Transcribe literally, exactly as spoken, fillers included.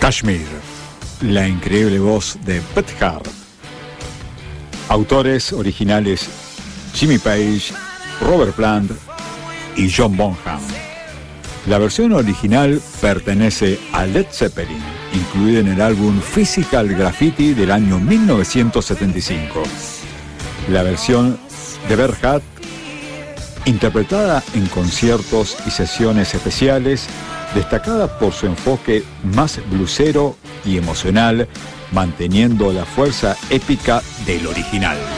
Kashmir, la increíble voz de Beth Hart. Autores originales: Jimmy Page, Robert Plant y John Bonham. La versión original pertenece a Led Zeppelin, incluida en el álbum Physical Graffiti del año mil novecientos setenta y cinco. La versión de Beth Hart, interpretada en conciertos y sesiones especiales, destacada por su enfoque más blusero y emocional, manteniendo la fuerza épica del original.